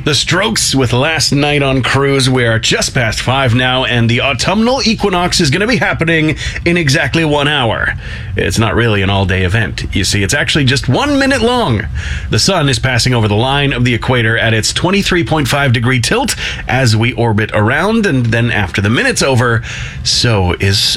The Strokes with Last Night on Cruise. We are just past 5 now, and the autumnal equinox is going to be happening in exactly 1 hour. It's not really an all-day event. You see, it's actually just 1 minute long. The sun is passing over the line of the equator at its 23.5 degree tilt as we orbit around, and then after the minute's over, so is